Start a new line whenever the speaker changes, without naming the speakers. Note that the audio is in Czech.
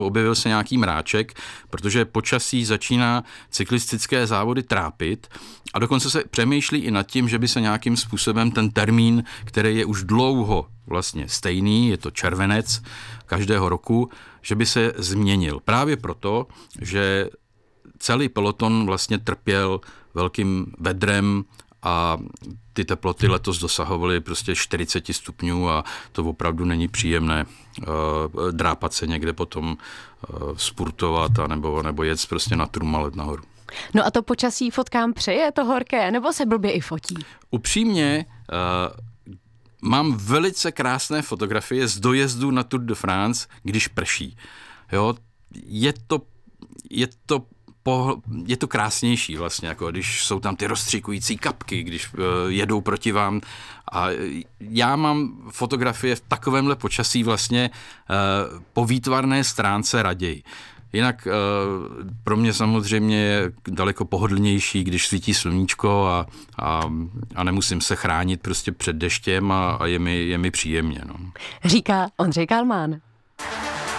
objevil se nějaký mráček, protože počasí začíná cyklistické závody trápit a dokonce se přemýšlí i nad tím, že by se nějakým způsobem ten termín, který je už dlouho vlastně stejný, je to červenec každého roku, že by se změnil. Právě proto, že celý peloton vlastně trpěl velkým vedrem a ty teploty letos dosahovaly prostě 40 stupňů a to opravdu není příjemné drápat se někde potom spurtovat nebo jet prostě na Tourmalet nahoru.
No a to počasí fotkám přeje, to horké, nebo se blbě i fotí?
Upřímně mám velice krásné fotografie z dojezdu na Tour de France, když prší. Jo, je to krásnější vlastně, jako když jsou tam ty rozstřikující kapky, když jedou proti vám. A já mám fotografie v takovémhle počasí vlastně po výtvarné stránce raději. Jinak pro mě samozřejmě je daleko pohodlnější, když svítí sluníčko a nemusím se chránit prostě před deštěm a je mi příjemně. No.
Říká Ondřej Kalmán.